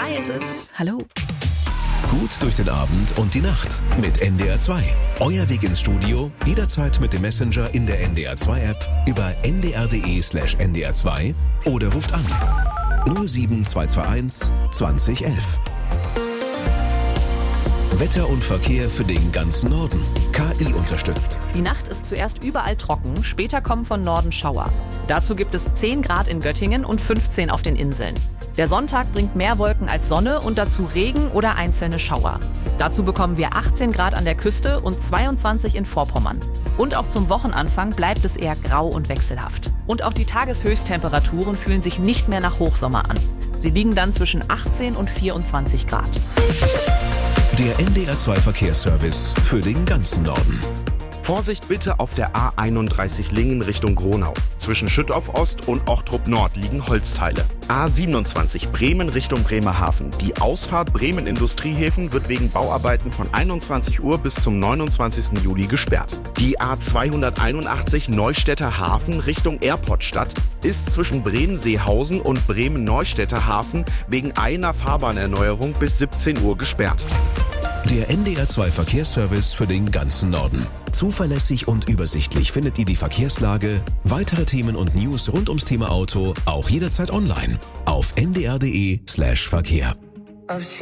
2 ist es. Hallo. Gut durch den Abend und die Nacht mit NDR 2. Euer Weg ins Studio, jederzeit mit dem Messenger in der NDR 2 App über ndr.de/ndr 2 oder ruft an 07221 2011. Wetter und Verkehr für den ganzen Norden. KI unterstützt. Die Nacht ist zuerst überall trocken, später kommen von Norden Schauer. Dazu gibt es 10 Grad in Göttingen und 15 auf den Inseln. Der Sonntag bringt mehr Wolken als Sonne und dazu Regen oder einzelne Schauer. Dazu bekommen wir 18 Grad an der Küste und 22 in Vorpommern. Und auch zum Wochenanfang bleibt es eher grau und wechselhaft. Und auch die Tageshöchsttemperaturen fühlen sich nicht mehr nach Hochsommer an. Sie liegen dann zwischen 18 und 24 Grad. Der NDR 2 Verkehrsservice für den ganzen Norden. Vorsicht bitte auf der A31 Lingen Richtung Gronau. Zwischen Schüttorf Ost und Ochtrup Nord liegen Holzteile. A27 Bremen Richtung Bremerhaven. Die Ausfahrt Bremen Industriehäfen wird wegen Bauarbeiten von 21 Uhr bis zum 29. Juli gesperrt. Die A281 Neustädter Hafen Richtung Airportstadt ist zwischen Bremen-Seehausen und Bremen-Neustädter Hafen wegen einer Fahrbahnerneuerung bis 17 Uhr gesperrt. Der NDR 2 Verkehrsservice für den ganzen Norden. Zuverlässig und übersichtlich findet ihr die Verkehrslage, weitere Themen und News rund ums Thema Auto auch jederzeit online auf ndr.de/Verkehr.